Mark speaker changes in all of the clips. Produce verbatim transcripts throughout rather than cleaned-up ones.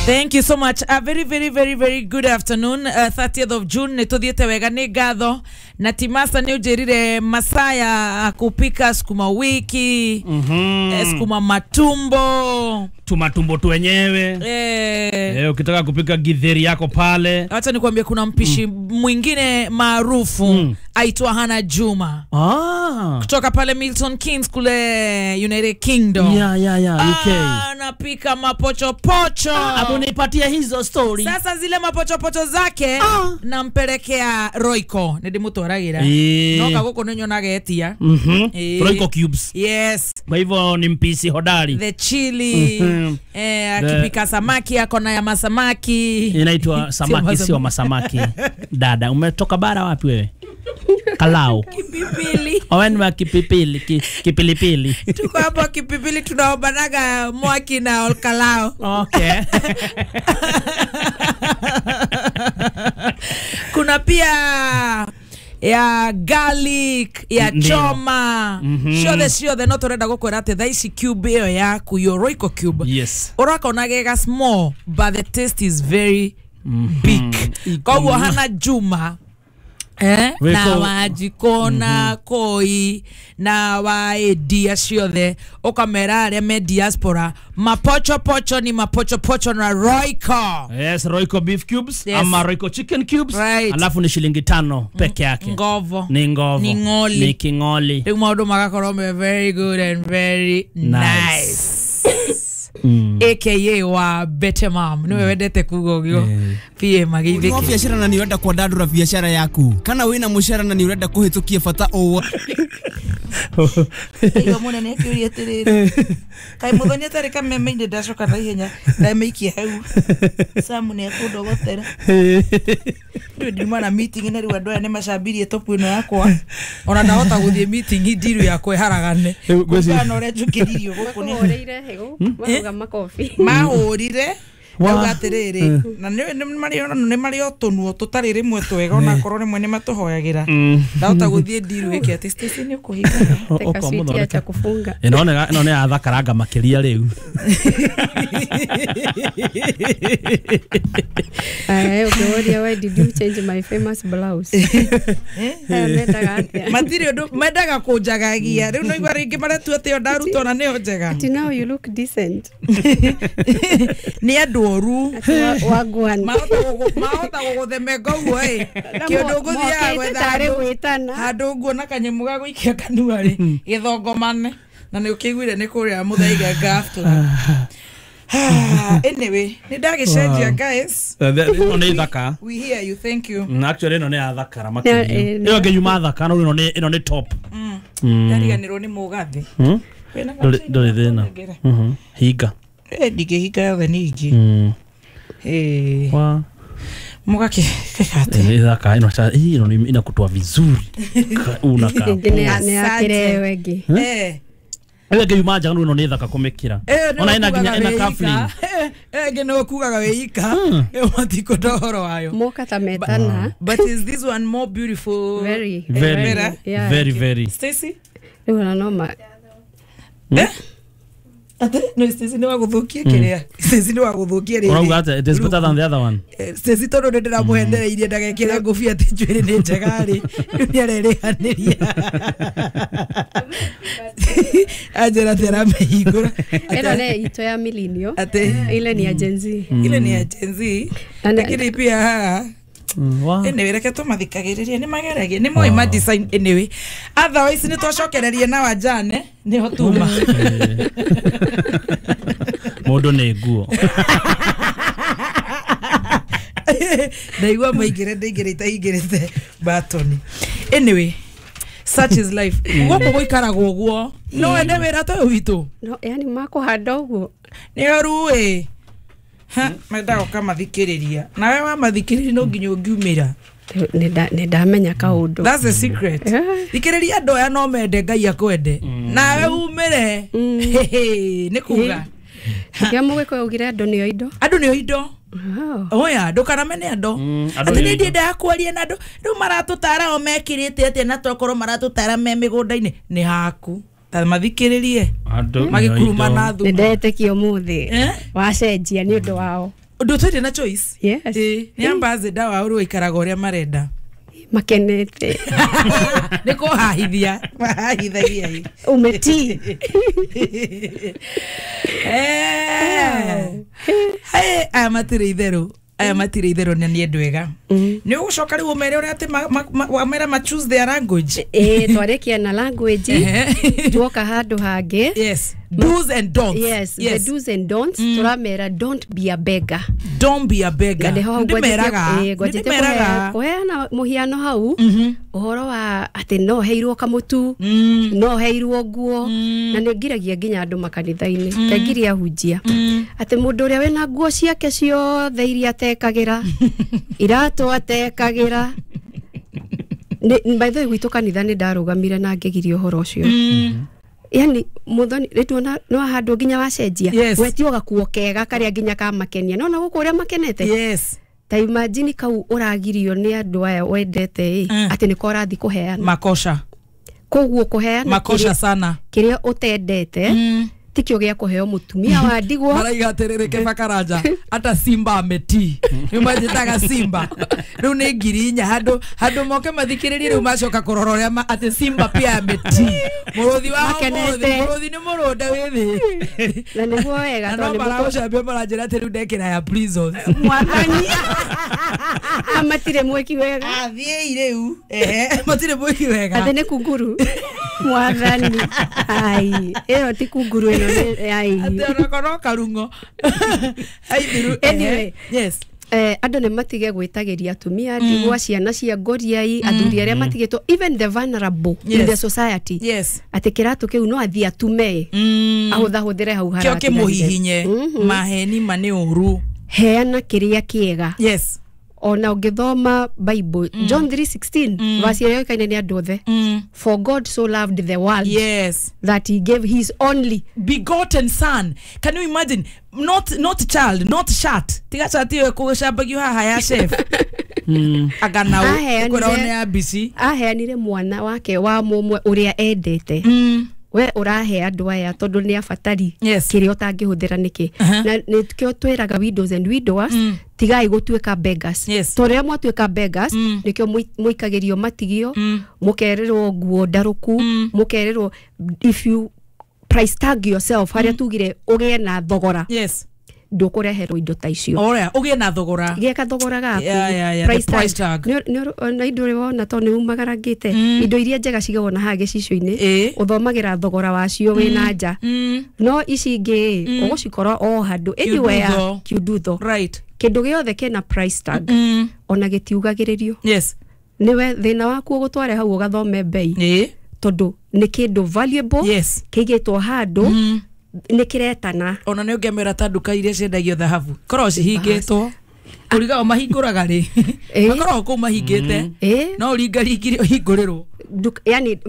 Speaker 1: Thank you so much. A very, very, very, very good afternoon. Uh, thirtieth of June. Nituthiete wega ni gatho. Na Timasa ni ujerire masaya kupika sukuma wiki.
Speaker 2: Mhm.
Speaker 1: Eh, sukuma matumbo.
Speaker 2: Tumatumbo tu wenyewe.
Speaker 1: Eh.
Speaker 2: Eh, ukitaka kupika githeri yako pale.
Speaker 1: Acha nikwambie kuna mpishi mm. mwingine maarufu mm. aitwa Hana Juma.
Speaker 2: Ah.
Speaker 1: Kutoka pale Milton Keynes kule United Kingdom.
Speaker 2: Yeah, yeah, yeah, U K.
Speaker 1: Ah, anapika mapocho pocho.
Speaker 2: Hapo nipatia hizo story.
Speaker 1: Sasa zile mapocho pocho zake
Speaker 2: ah.
Speaker 1: nampelekea Royco. Ndimutoragira.
Speaker 2: E...
Speaker 1: Noka guko ninyo nagetia.
Speaker 2: Mhm. E... Royco cubes.
Speaker 1: Yes.
Speaker 2: Kwa hivyo ni mpisi hodari.
Speaker 1: The chili. Mm-hmm. Eh, akipika The... samaki yako na ya masamaki.
Speaker 2: Inaitwa samaki sio masamaki. Dada, umetoka bara wapi wewe? Kalao.
Speaker 1: Kipipili.
Speaker 2: Owen wa kipipili, ki, kipilipili.
Speaker 1: Tuko hapa kipipili tunaobanaga mwaki na olkalao.
Speaker 2: Okay.
Speaker 1: Kuna pia ya garlic, ya Ndiyo. choma. Mm-hmm. Sure the sure the not oreda gukora ate thaici cube yo ya ku yo Royco cube.
Speaker 2: Yes.
Speaker 1: Oraka onagega small but the taste is very mm-hmm. big. Kwa Hana Juma eh Rico. Na wajikona mm-hmm. koi na waedia ciothe ukamera aria me diaspora mapocho pocho ni mapocho pocho na Royco.
Speaker 2: Yes, Royco beef cubes yes. ama Royco chicken cubes
Speaker 1: right.
Speaker 2: Alafu ni shilingi tano peke yake.
Speaker 1: Ngovo
Speaker 2: ni ngovo
Speaker 1: ni ngoli
Speaker 2: ni kingoli.
Speaker 1: Ndio maudo magakorwo very good and very nice, nice. Mm. A K A wa Better Mom niwe wendete kugogyo pia magithiki
Speaker 3: no biashara na ni wenda kwadadura biashara yaku kana wina mushara na ni wenda kuhitukia fata o
Speaker 1: iyo mune ne kiuri tiriri kai muthonia tari kame mende ndacoka na ihenya na meikie hau samu ne kudogotera ndio ndima na meeting na riwa ndoya ne macambirie topu ino yakwa ona ndahota guthie meeting ndiru yakwe haragane ngwana ore njukiririo guku ni
Speaker 4: oreire hego maruga makofi
Speaker 1: mahurire Ugatiriri na ni mari ona ni mari otunuo tutari rimwe twega ona korone mwe ni matuhoyagira ndahota guthie ndiru iki ati station ni kuhinga
Speaker 4: teka switi acha kufunga
Speaker 2: inaona inaona athakaranga makiria riu
Speaker 4: eh okay why did you change my famous blouse eh
Speaker 1: matiri ndo mendaga kunjagagia riu no igwa ringi maretu ati ndaruto na ni njega
Speaker 4: ati now you look decent
Speaker 1: ni andu oru
Speaker 4: wagwan
Speaker 1: mahota guguthemeka uguo eh kiondu guthia
Speaker 4: gwetha gwetana
Speaker 1: handu nguo na kanyemu ga guikia kanua ri githongomane na ni ukiguire ni kuria muthaiga gafla. Anyway, ni dagicenjia guys.
Speaker 2: Ni thaka.
Speaker 1: We hear you, thank you.
Speaker 2: Actually no ni athakara makiria. Iyo ngeyuma thaka no ni ino ni top.
Speaker 1: Mm. Ndariganirwo ni mugathi.
Speaker 2: Mm. Ndori thina. Mhm. Higa.
Speaker 1: Eh ndigehiga yothe ningi.
Speaker 2: Mm.
Speaker 1: Eh.
Speaker 2: Wa
Speaker 1: mugake kekate.
Speaker 2: Ni thaka ino cha ino inakutoa vizuri. Unaka.
Speaker 4: Ni akire wengi.
Speaker 1: Eh.
Speaker 2: Ewe ngeyuma janga no ni thaka kumekira. Ona ina ginya ina kafling.
Speaker 1: Eh ngeno kugaga weika. Eh matiko ndoro wayo.
Speaker 4: Moka tametana.
Speaker 1: But is this one more beautiful?
Speaker 4: Very.
Speaker 2: Very. Yeah. Very very.
Speaker 1: Stacy?
Speaker 4: Ewa noma.
Speaker 1: Eh? Ate no Stacy no aguthukia kiria. Stacy no aguthukia ri.
Speaker 2: Ora ugate it is better than the other one.
Speaker 1: Stacy tondo ndira muhendereirie ndagekira ngufia ati njwiri ni njega ri. Ni arerianiria. Ajera tera mehigura.
Speaker 4: Eno ne ito ya milinio.
Speaker 1: Ate
Speaker 4: ile ni ya Gen Z.
Speaker 1: Ile ni ya Gen Z. Lakini pia
Speaker 2: Wow.
Speaker 1: Anyway, reke tumathikagiririe ni mageragie ni moi ma design anyway. Otherwise ni twacokererie na wajane ni hotuma.
Speaker 2: Modo ne guo.
Speaker 1: Ndaigua maigire ndaigirite igirite batoni. Anyway, such is life. Goko goikaragwo guo. No ende wira to witu.
Speaker 4: No, yani mako hadogo.
Speaker 1: Ni aruwe. Ha, meda kama thikiriria. Na wewe mathikiriria no nginyo ngiumira.
Speaker 4: Ne da menya kaundu.
Speaker 1: That's the secret. Thikiriria ndoya no mende Ngai akwende. Na wewe umire. Ni kuga.
Speaker 4: Kia mwe ko ugira ando ni indo.
Speaker 1: Ando ni indo. Oh. Oya, ndukana mene ando. Ati ni ndida yakwaria na ando. Ndu maratutara o mekirite ati na tokoro maratutara me migunda-ini ni haku. Ta mathikiririe.
Speaker 2: Ando
Speaker 1: magikuruma na thuma.
Speaker 4: Ndete kio muthi. Wacenjia ni undu wao.
Speaker 1: ndo twende na choice
Speaker 4: Yes.
Speaker 1: eh ni ambaze dawa uru ikaraga uria marenda
Speaker 4: makenete
Speaker 1: niko hahithia hahithia
Speaker 4: umeti
Speaker 1: eh hey amatire itheru aya matire itheru na ni endwega ni ugucoka riu umere uria ati amera ma choose their language
Speaker 4: eh twarekia na language tuoka handu hange
Speaker 1: yes do's and don'ts
Speaker 4: yes, yes. the do's and don'ts mm. turamera don't be a beggar
Speaker 1: don't be a beggar ndimeraga
Speaker 4: ndimeraga koheana muhiano hau uhoro wa ati no heirwo kamutu no heirwo nguo na ningiragia nginya andu makanitha-ini tengiria hunjia ati mundu uria wena nguo ciake ciothe iria atekagira iratu atekagira by the way gwitu kanitha ni ndarugamire na ngegiria uhoro ucio yani muthoni ritona no handu nginya wacenjia
Speaker 1: yes.
Speaker 4: wetio gakuo kega karia nginya kamakenia no na gukuria makenete
Speaker 1: yes
Speaker 4: ta imagine kau uragirio ni andu aya wendete mm. ati ni ko rathi kuheana
Speaker 1: makosha
Speaker 4: koguo kuheana
Speaker 1: makosha sana
Speaker 4: kiria utendete mm. tikio gia kuheo mutumia wa ndigwa
Speaker 1: maraiga atirereke bakaraja ata simba ameti nimajitaga simba riu ni ngirinya handu handu moke mathikiririe riu macoka kurororia ati simba pia ameti muruthi wa muruthi ni murunde withi
Speaker 4: na niguo wega
Speaker 1: tondu marauca be maranjira ati riu ndekira ya prisons
Speaker 4: mwathani amatire mweki wega
Speaker 1: athie riu eh matire mweki wega
Speaker 4: ati ni kunguru mwathani ai ero ti kunguru eno ai
Speaker 1: ati onakoro karungo ai
Speaker 4: anyway
Speaker 1: yes
Speaker 4: eh andu ne matige gwitagiria atumia ndigwa ciana cia ngoriai athuri aria matigitwo even the vulnerable
Speaker 1: yes.
Speaker 4: in the society
Speaker 1: yes
Speaker 4: ati kiratu kiu no athia tume
Speaker 1: mm.
Speaker 4: ahutha huthire hau harati
Speaker 1: kio kimuhihinye mm -hmm. maheni mane uru
Speaker 4: heana kiria kiega
Speaker 1: yes
Speaker 4: ona ungithoma Bible mm. John three sixteen mm. verse yo kaine ni andu othe
Speaker 1: mm.
Speaker 4: for God so loved the world
Speaker 1: yes
Speaker 4: that he gave his only
Speaker 1: begotten son. Can you imagine? Not not child, not shat tiga chatio kushambagio haha ya chef mm. agana ukorone ya bisi
Speaker 4: aheanire mwana wake wa mumwe uria endete
Speaker 1: mm.
Speaker 4: we urahe andu aya tondu ni abatari
Speaker 1: yes.
Speaker 4: kiria utangihuthira niki uh -huh. na nikio twiraga widows and widowers mm. tigai gutuika beggars
Speaker 1: yes.
Speaker 4: toria mwatuika beggars mm. nikio muikagirio matigio mm. mukererwo nguo ndaruku mm. mukererwo if you price tag yourself haria mm. tugire ugie na thogora
Speaker 1: yes
Speaker 4: ndukureherwo indo ta icio
Speaker 1: oria ugie na thogora
Speaker 4: gie ka thogora gaku
Speaker 1: yeah, yeah, yeah. price, price tag
Speaker 4: ni na indo wona to ni umagarangite mm. indo iria njega cigagwo na hage cicio-ini
Speaker 1: e.
Speaker 4: uthomagira thogora wacio mm. wina nja
Speaker 1: mm.
Speaker 4: no ici ingi mm. ugucikora o handu anywhere kiudutho
Speaker 1: right
Speaker 4: kindu giothe kina price tag
Speaker 1: mm.
Speaker 4: ona gitiugagiririo
Speaker 1: yes
Speaker 4: niwe thina waku ugutware hau ugathome bei
Speaker 1: e.
Speaker 4: tondu ni kindu valuable
Speaker 1: yes
Speaker 4: kigitwo handu mm. nikiretana
Speaker 1: ona ni ungemera ta nduka iria ciendagio thahabu korwo cihingitwo uriga o mahinguraga ri makorwo ku mahingite no uringa ringire uhingurirwo
Speaker 4: yani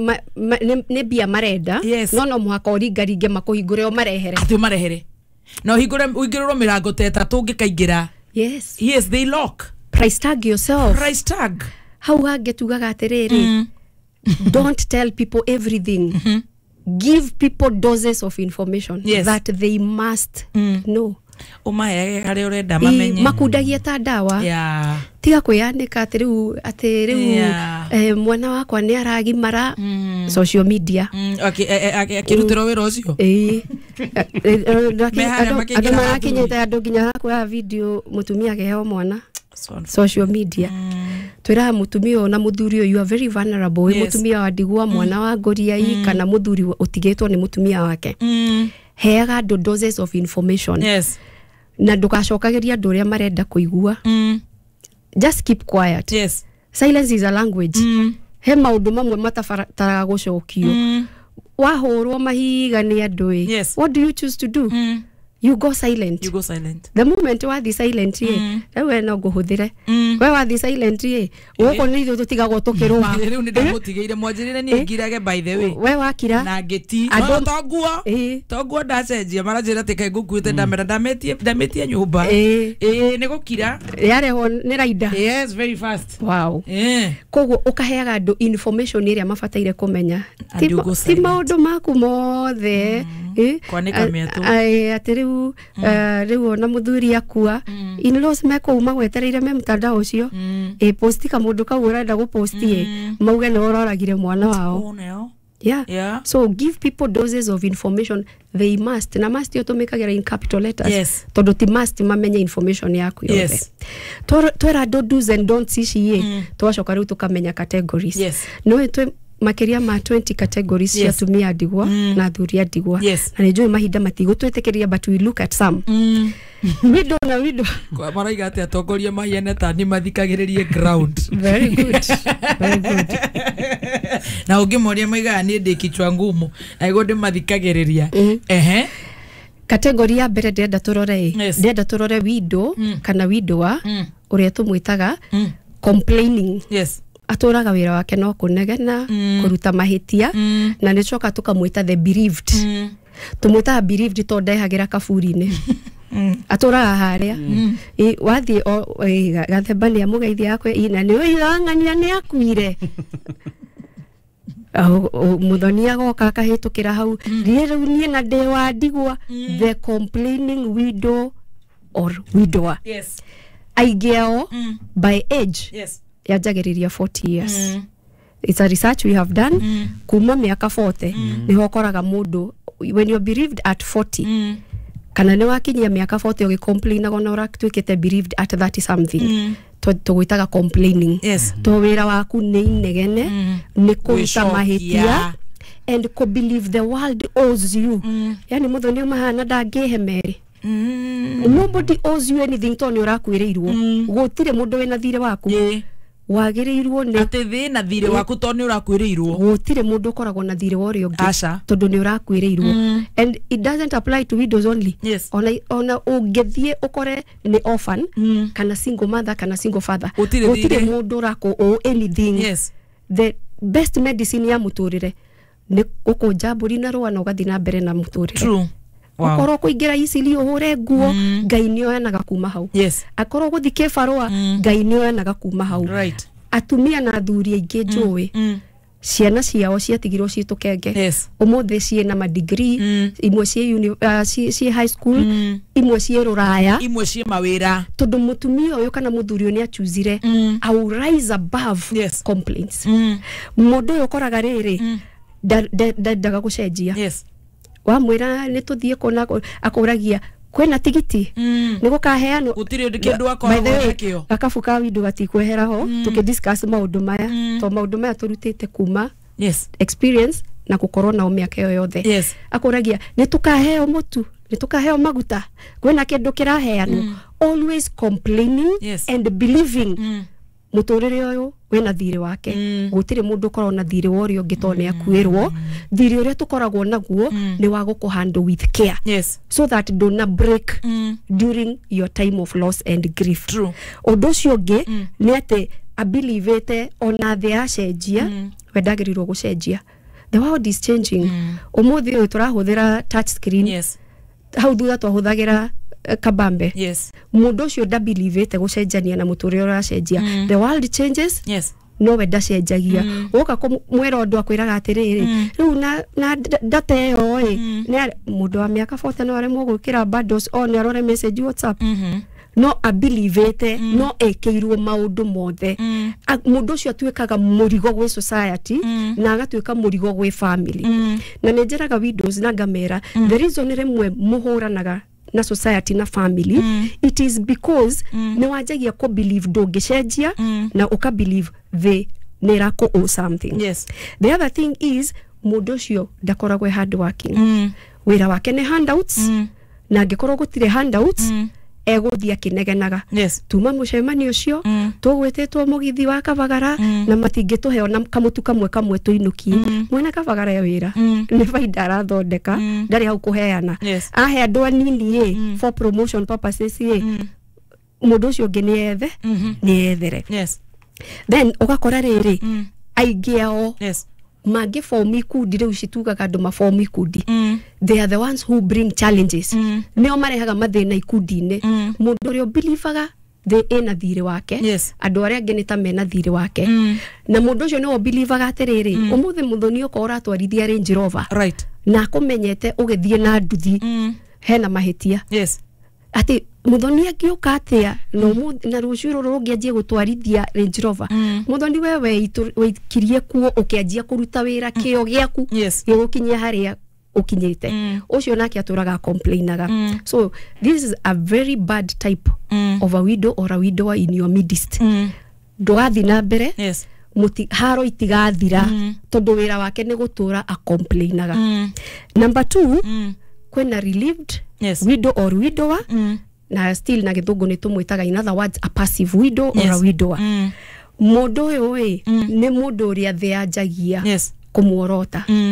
Speaker 4: ni bia marenda
Speaker 1: yes.
Speaker 4: no no muhaka uringa ringe makuhingure o marehere
Speaker 1: ati marehere no hingure uingirwo mirango teta tungikaingira
Speaker 4: yes
Speaker 1: yes they lock
Speaker 4: price tag yourself
Speaker 1: price tag
Speaker 4: hau hange tugaga atiriri mm. don't tell people everything mm -hmm. give people doses of information
Speaker 1: yes.
Speaker 4: that they must mm. know
Speaker 1: umahe kare urenda mamenye
Speaker 4: makundagia ta dawa
Speaker 1: yeah
Speaker 4: tiga kwiyandika atiriu atiriu
Speaker 1: yeah.
Speaker 4: eh, mwana wakwa ni aragimara mm. social media
Speaker 1: mm. okay akirutiro wira ucio
Speaker 4: eh andu marakinyite andu nginya hakwa video mutumia akeheo mwana social media mm. twira mutumia na muthuri you are very vulnerable yes. mutumia wa ndigwa mwana mm. wa ngoriai mm. kana muthuri utigitwo ni mutumia wake mm. heaga doses of information
Speaker 1: yes
Speaker 4: na ndugacokagiria andu uria marenda kuigua mm. just keep quiet
Speaker 1: yes
Speaker 4: silence is a language mm. he maundu mamwe matabataraga gucokio
Speaker 1: mm.
Speaker 4: wahurwo mahiga ni andu
Speaker 1: yes.
Speaker 4: what do you choose to do mm. you go silent
Speaker 1: you go silent
Speaker 4: the moment wathi silent mm. ye we no nguhuthire mm. we wathi silent eh uko ni ithu tutigagwo tukiruma
Speaker 1: riu ni ndamutigire mwanjirire ni ngirage by the way
Speaker 4: we wakira
Speaker 1: na ngeti
Speaker 4: Andũ-
Speaker 1: toguo
Speaker 4: Eh.
Speaker 1: toguo ndacenjia maranjira tika ngukuite ndamera ndametie ndametie nyumba
Speaker 4: Eh.
Speaker 1: eh ni gukira
Speaker 4: yareho ni raida
Speaker 1: yes very fast
Speaker 4: wow
Speaker 1: eh
Speaker 4: koguo ukaheaga andu information iria mabataire kumenya
Speaker 1: And you go
Speaker 4: ti
Speaker 1: silent.
Speaker 4: maundu maku mothe eh
Speaker 1: Kwanika mĩatũ.
Speaker 4: ai ati riu riu ona muthuri akua in-laws mekuma gwetereire me mtandao ucio eh post ka mundu kau urenda gupostie mauge no uroragire mwana wao
Speaker 1: oh no
Speaker 4: yeah
Speaker 1: Yeah.
Speaker 4: so give people doses of information they must na must yotomekagira in capital letters
Speaker 1: Yes.
Speaker 4: tondu ti must mamenye information yaku yothe
Speaker 1: Yes.
Speaker 4: twera do do's and don'ts ici ye twacoka riu tukamenya categories
Speaker 1: Yes.
Speaker 4: no twe makiria ma twenty categories cia
Speaker 1: Yes.
Speaker 4: tumia ndigwa na athuri a ndigwa
Speaker 1: Yes.
Speaker 4: na nijui mahinda matigutwitikiria but we look at some
Speaker 1: mm
Speaker 4: widow na widow
Speaker 1: kwa maraiga ati atongoria mahiane ta ni mathikagiririe ground
Speaker 4: very good very good
Speaker 1: na ungimuria maiga ni ndi kichwa ngumu na igo ndi mathikagiriria
Speaker 4: Mm.
Speaker 1: ehe
Speaker 4: category ya mbere ndenda turore
Speaker 1: Yes.
Speaker 4: ndenda turore widow kana widowa
Speaker 1: Mm.
Speaker 4: uria tumwitaga
Speaker 1: Mm.
Speaker 4: complaining
Speaker 1: yes
Speaker 4: aturaga wira wake no kunegena kuruta mahitia
Speaker 1: Mm.
Speaker 4: na nicoka tukamwita the bereaved
Speaker 1: mm
Speaker 4: tumwita bereaved to ndehagira kaburi-ini aturaga haria I- wathie o- i- ga- gathemba ni amugeithia akwe ina ni uirang'ania ni akuire muthoni agoka akahitukira hau rie riu nie na ndi wa ndigwa the complaining widow or widower
Speaker 1: yes
Speaker 4: aingi ao
Speaker 1: Mm.
Speaker 4: by age
Speaker 1: yes
Speaker 4: yanjagiriria forty years
Speaker 1: Mm.
Speaker 4: it's a research we have done kuma miaka forty niho ukoraga mundu when you're bereaved at forty
Speaker 1: mm
Speaker 4: kana ni wakinyia miaka forty ugicomplainaga na uratwikite bereaved at thirty something
Speaker 1: Mm.
Speaker 4: tugwitaga complaining
Speaker 1: yes
Speaker 4: to wira waku ni inegene ni kuruta
Speaker 1: Gwicokia.
Speaker 4: mahitia and ko believe the world owes you
Speaker 1: Mm.
Speaker 4: yani muthoni mahana ndangihemeri
Speaker 1: mm
Speaker 4: nobody owes you anything to ni urakwiriirwo gutire mundu wina thire waku
Speaker 1: eh
Speaker 4: wagirirwo ni
Speaker 1: ati thina thire waku to ni urakwiriirwo
Speaker 4: gutire mundu ukoragwo na thire wa uria ungi
Speaker 1: Aca.
Speaker 4: tondu ni urakwiriirwo
Speaker 1: Mm.
Speaker 4: and it doesn't apply to widows only
Speaker 1: Yes.
Speaker 4: ona ona ungithie ukore ni orphan
Speaker 1: Mm.
Speaker 4: kana single mother kana single father
Speaker 1: Gutire thire.
Speaker 4: mundu urako o anything
Speaker 1: yes
Speaker 4: the best medicine ya muturire ni ukunja mburi na rua na ugathi na mbere na muturire
Speaker 1: true wow
Speaker 4: akorwo kuingira icili uhure nguo ngai ni oenaga kuma hau
Speaker 1: yes
Speaker 4: akorwo guthike barua ngai ni oenaga kuma hau
Speaker 1: right
Speaker 4: atumia na athuri aingi njui
Speaker 1: mm
Speaker 4: ciana ciao ciatigirwo citukenge
Speaker 1: yes
Speaker 4: umuthi ciina madegree
Speaker 1: Mm.
Speaker 4: imwe cie uni- uh, cie cie high school
Speaker 1: Mm.
Speaker 4: imwe cie ruraya
Speaker 1: imwe cie mawira
Speaker 4: tondu mutumia uyu kana muthuri uyu ni achuzire
Speaker 1: Mm.
Speaker 4: au rise above
Speaker 1: Yes.
Speaker 4: complaints
Speaker 1: mm
Speaker 4: mundu uyu ukoraga riri ndaga gucenjia
Speaker 1: yes
Speaker 4: wamwira ni tuthie kona akuragia kwena tigiti
Speaker 1: mm
Speaker 4: ni gukaheanwo
Speaker 1: gutire kindu akoragwo nakio
Speaker 4: gakabu ka windu gatikwehera ho tukidiscuss maundu maya to maundu maya turutite kuma
Speaker 1: yes
Speaker 4: experience na gukorwo nao miaka iyo yothe
Speaker 1: yes
Speaker 4: akuragia ni tukaheo mutu ni tukaheo maguta kwena kindu kiraheanwo always complaining
Speaker 1: Yes.
Speaker 4: and believing
Speaker 1: mm
Speaker 4: muturire uyu wina thire wake
Speaker 1: Mm.
Speaker 4: gutire mundu ukorwo na thire wa uria ungi to ni akuirwo thire uria tukoragwo naguo ni wa gukuhandle with care
Speaker 1: yes
Speaker 4: so that do not break
Speaker 1: mm
Speaker 4: during your time of loss and grief
Speaker 1: True.
Speaker 4: undu ucio ungi ni ati abilivete ona the acenjia wendagirirwo gucenjia the world is changing umuthi uyu turahuthira touch screen
Speaker 1: yes
Speaker 4: hau thutha twahuthagira uh, kabambe
Speaker 1: yes
Speaker 4: mundu ucio ndabilivete gucenjania na muturire uracenjia the world changes
Speaker 1: yes
Speaker 4: no we ndacenjagia uka kumwira undu akwiraga atiriri riu na na data iyo ri ni mundu wa miaka forty no aremwo gwikira bundles on arore message WhatsApp
Speaker 1: mhm
Speaker 4: no abilivete no ekeirwo maundu mothe mundu ucio atuikaga murigo gwe society na agatuika murigo gwe family na nenjeraga widows na ngamera the reason remwe muhuranaga na society na family it is because ni wajagia ko believe ndungicenjia na uka believe the nirako o something
Speaker 1: yes
Speaker 4: the other thing is mundu ucio ndakoragwe hard working
Speaker 1: mm
Speaker 4: wira wake ni handouts na angikorwo gutire handouts eguthia kinegenaga
Speaker 1: yes
Speaker 4: tuma mucemanio ucio tugwititwo mugithi wa kabagara na matingituheo na kamutu kamwe kamwe tuinuki mwena kabagara ya wira ni faida arathondeka ndari hau kuheana
Speaker 1: Yes.
Speaker 4: ahe andu anini eh for promotion purposes eh mundu ucio ngi ni ethe ni ethere
Speaker 1: yes
Speaker 4: then ugakora riri
Speaker 1: mm.
Speaker 4: aingi ao
Speaker 1: yes
Speaker 4: magi form ikundi riu citugaga andu ma form ikundi
Speaker 1: mm.
Speaker 4: they are the ones who bring challenges
Speaker 1: mm.
Speaker 4: nio marehaga mathina ikundi-ini
Speaker 1: mm.
Speaker 4: mundu uria believaga the ena thiri wake
Speaker 1: yes
Speaker 4: andu aria angi nita mena thiri wake
Speaker 1: mm.
Speaker 4: na mundu ucio no believaga atiriri mm. umuthi muthoni uko uratwarithia Range Rover
Speaker 1: right
Speaker 4: na kumenyete ugithie na nduthi
Speaker 1: mm.
Speaker 4: hena mahitia
Speaker 1: yes
Speaker 4: ati muthoni agiuka atia no mm. na rucio ruru rungianjie gutwarithia Range Rover
Speaker 1: mm.
Speaker 4: muthoni wewe wikirie kuo ukianjia kuruta wira kio giaku
Speaker 1: yes
Speaker 4: gigukinyia haria ukinyite
Speaker 1: mm.
Speaker 4: ucio nake aturaga complainaga
Speaker 1: mm.
Speaker 4: so this is a very bad type
Speaker 1: mm.
Speaker 4: of a widow or a widower in your midst
Speaker 1: mm.
Speaker 4: ndugathi na mbere
Speaker 1: yes
Speaker 4: muti haro itigathira
Speaker 1: mm.
Speaker 4: tondu wira wake ni gutura a complainaga
Speaker 1: mm.
Speaker 4: number two
Speaker 1: mm.
Speaker 4: kwena relieved
Speaker 1: yes
Speaker 4: widow or widower
Speaker 1: mm.
Speaker 4: na still na githungu ni tumwitaga in other words a passive widow yes. or a widower
Speaker 1: mm.
Speaker 4: mundu uyu wi
Speaker 1: mm.
Speaker 4: ni mundu uria theanjagia
Speaker 1: yes
Speaker 4: kumuorota
Speaker 1: mm.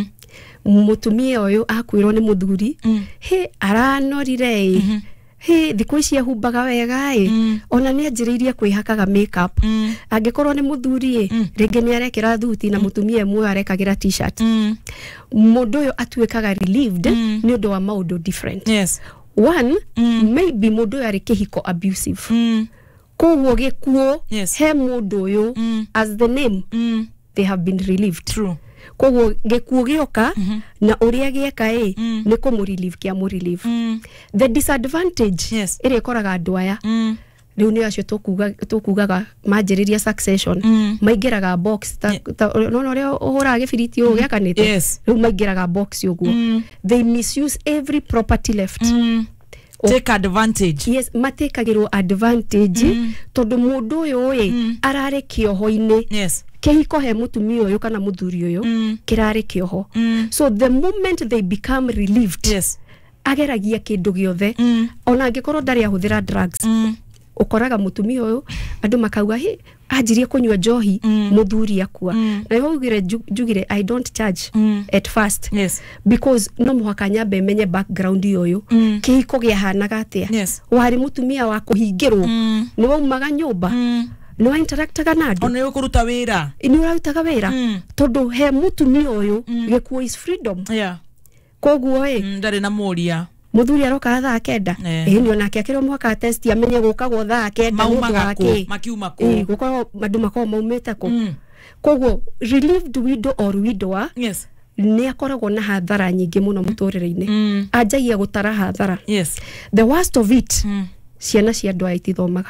Speaker 4: mutumia uyu akwirwo ni muthuri
Speaker 1: mm.
Speaker 4: he aranorire mm -hmm. he thiku ici ahumbaga wega i mm. ona ni anjiriirie kwihakaga makeup mm. angikorwo ni muthuri i mm. ringi ni arekira thuti na mutumia mwe arekagira t-shirt mm. mundu uyu atuikaga relieved mm. ni undu wa maundu different
Speaker 1: yes
Speaker 4: one
Speaker 1: mm.
Speaker 4: maybe mundu uyu ari kihiko abusive
Speaker 1: mm.
Speaker 4: koguo gikuo
Speaker 1: yes.
Speaker 4: he mundu uyu mm. as the name
Speaker 1: mm.
Speaker 4: they have been relieved
Speaker 1: true
Speaker 4: koguo gikuo gioka
Speaker 1: mm -hmm.
Speaker 4: na uria gieka i
Speaker 1: mm.
Speaker 4: ni kumurelieve kia murelieve mm. the disadvantage
Speaker 1: yes.
Speaker 4: iri koraga andu aya
Speaker 1: mm.
Speaker 4: riu ni acio tukuga tukugaga manjiriria succession
Speaker 1: mm.
Speaker 4: maingiraga box ta, ta no no ria uhura gibiriti u giakanite
Speaker 1: yes.
Speaker 4: riu maingiraga box uguo mm. they misuse every property left
Speaker 1: mm. take advantage
Speaker 4: yes matekagirwo advantage mm. tondu mundu uyu wi mm. arare kioho-ini
Speaker 1: yes
Speaker 4: kehiko he mutumia uyu kana muthuri uyu mm. kirari kioho mm. so the moment they become relieved
Speaker 1: yes
Speaker 4: ageragia kindu giothe mm. ona angikorwo ndari ahuthira drugs mm. ukoraga mutumia uyu andu makauga he ajirie kunywa njohi mm. muthuri akua mm. na yogire jugire I don't charge mm. at first
Speaker 1: yes
Speaker 4: because no muhaka nyambe menye background yoyo mm. kihiko giahanaga atia
Speaker 1: yes
Speaker 4: wari mutumia wa kuhingirwo
Speaker 1: mm.
Speaker 4: ni waumaga nyumba mm. ni wa interactaga na andu
Speaker 1: ona yokuruta wira
Speaker 4: ni urarutaga wira mm. tondu he mutumia uyu mm. gikuo is freedom
Speaker 1: yeah
Speaker 4: koguo i
Speaker 1: mm, ndari na muria
Speaker 4: muthuri aroka thaa kenda eh ni onake akirwo mwaka test amenye gukagwo thaa kenda
Speaker 1: maumaga ku makiuma ku
Speaker 4: eh gukorwo andu makoo maumite ku mm. koguo relieved widow or widower
Speaker 1: yes
Speaker 4: ni akoragwo na hathara nyingi muno muturire-ini mm. anjagia gutara hathara
Speaker 1: yes
Speaker 4: the worst of it mm. ciana cia andu aitithomaga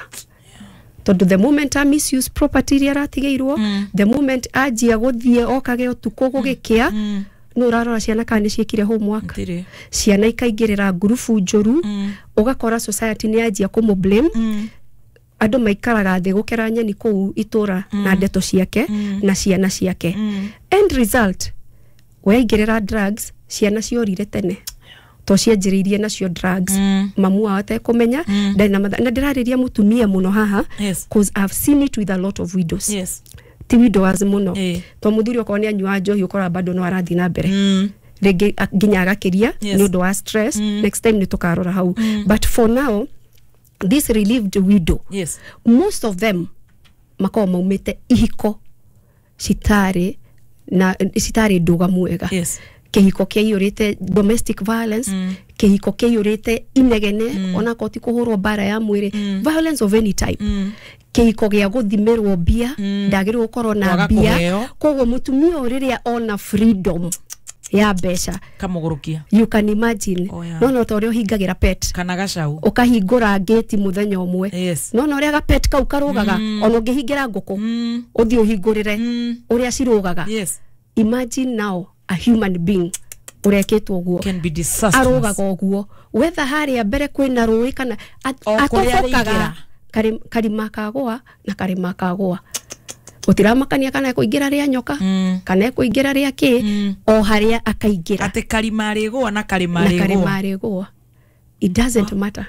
Speaker 4: tondu the moment I misuse property iria ratigeirwo mm. the moment ajia guthie okage utuko gugikia mm. no rarora ciana kana ciekire homework ciana ikaingirira grupu njuru mm. ugakora society ni ajia kumu blame mm. andu maikaraga thi gukera nyeni kuu itura mm. na ndeto ciake mm. na ciana ciake mm. end result waingirira drugs ciana ciorire tene to cianjiririe nacio drugs mm. mamu wao kumenya mm. na na ndirariria mutumia muno haha
Speaker 1: yes.
Speaker 4: cause I've seen it with a lot of widows
Speaker 1: yes
Speaker 4: ti widowers muno
Speaker 1: eh.
Speaker 4: to muthuri okwa ni anyua njohi ukora bado no arathi na mbere
Speaker 1: mm.
Speaker 4: rege ginya agakiria
Speaker 1: yes.
Speaker 4: ni undu wa stress mm. next time ni tukarora hau mm. but for now this relieved widow
Speaker 1: yes
Speaker 4: most of them makao maumite ihiko citari na citari nduga mwega
Speaker 1: yes
Speaker 4: kehiko kiaiyurite domestic violence mm. kehiko kiaiyurite inegene mm. ona koti kuhurwo bara ya mwiri mm. violence of any type mm. kehiko gia guthimirwo bia mm. ndagirwo gukorwo na bia koguo mutumia uriria ona freedom ya besha
Speaker 1: kamugurukia
Speaker 4: you can imagine
Speaker 1: oh, yeah.
Speaker 4: no no torio hingagira pet
Speaker 1: kana gacau
Speaker 4: ukahingura gate muthenya umwe
Speaker 1: yes.
Speaker 4: no no ria ga pet kau karugaga mm. ona ungihingira nguku mm. uthio hingurire mm. uria cirugaga
Speaker 1: yes
Speaker 4: imagine now a human being ureketwo guo
Speaker 1: can be disastrous
Speaker 4: arugaga guo whether haria mbere kwina rui kana atofokaga kari karima kagwa na karima kagwa utiramakania kana kuingira ria nyoka mm. kana kuingira ria ki mm. o haria akaingira
Speaker 1: ate karima rigwa na karima rigwa
Speaker 4: na karima rigwa it doesn't oh. matter